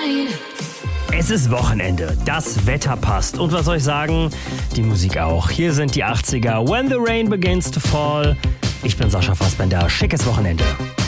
Es ist Wochenende, das Wetter passt und was soll ich sagen, die Musik auch. Hier sind die 80er, When the Rain Begins to Fall. Ich bin Sascha Fassbender, schickes Wochenende.